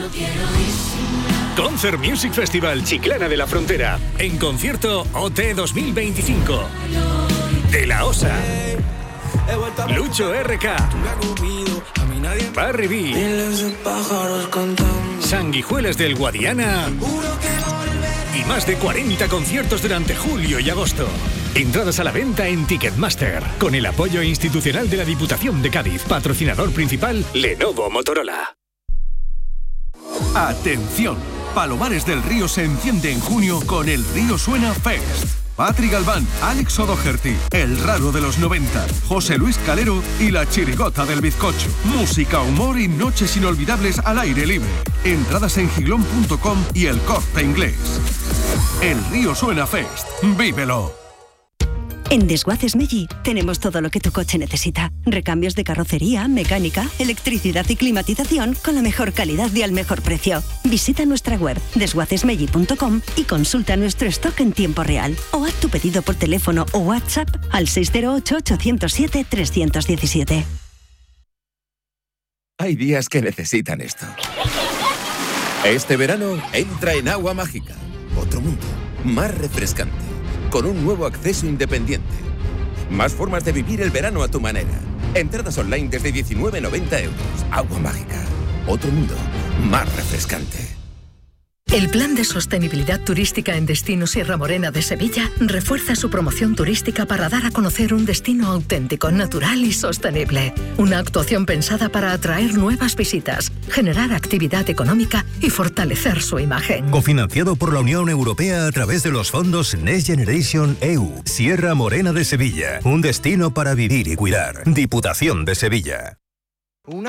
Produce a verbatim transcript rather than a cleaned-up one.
Concert Music Festival Chiclana de la Frontera. En concierto O T dos mil veinticinco. De la Osa. Lucho R K. Barry B. Sanguijuelas del Guadiana. Y más de cuarenta conciertos durante julio y agosto. Entradas a la venta en Ticketmaster, con el apoyo institucional de la Diputación de Cádiz. Patrocinador principal, Lenovo Motorola. Atención, Palomares del Río se enciende en junio con el Río Suena Fest. Patri Galván, Alex O'Doherty, El Raro de los noventa, José Luis Calero y La Chirigota del Bizcocho. Música, humor y noches inolvidables al aire libre. Entradas en giglón punto com y El Corte Inglés. El Río Suena Fest. ¡Vívelo! En Desguaces Meggi tenemos todo lo que tu coche necesita. Recambios de carrocería, mecánica, electricidad y climatización con la mejor calidad y al mejor precio. Visita nuestra web desguaces meggi punto com y consulta nuestro stock en tiempo real. O haz tu pedido por teléfono o WhatsApp al seis cero ocho, ocho cero siete, tres uno siete. Hay días que necesitan esto. Este verano entra en Agua Mágica. Otro mundo, más refrescante, con un nuevo acceso independiente. Más formas de vivir el verano a tu manera. Entradas online desde diecinueve noventa euros. Agua Mágica. Otro mundo más refrescante. El Plan de Sostenibilidad Turística en Destino Sierra Morena de Sevilla refuerza su promoción turística para dar a conocer un destino auténtico, natural y sostenible. Una actuación pensada para atraer nuevas visitas, generar actividad económica y fortalecer su imagen. Cofinanciado por la Unión Europea a través de los fondos Next Generation E U. Sierra Morena de Sevilla. Un destino para vivir y cuidar. Diputación de Sevilla.